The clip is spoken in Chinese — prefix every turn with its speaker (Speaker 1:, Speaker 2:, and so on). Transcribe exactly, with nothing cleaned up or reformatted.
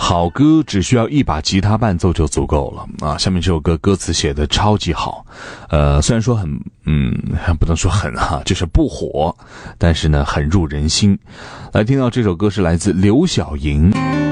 Speaker 1: 好歌只需要一把吉他伴奏就足够了啊！下面这首歌歌词写的超级好，呃，虽然说很，嗯，不能说很哈、啊，就是不火，但是呢，很入人心。来听到这首歌是来自刘晓莹。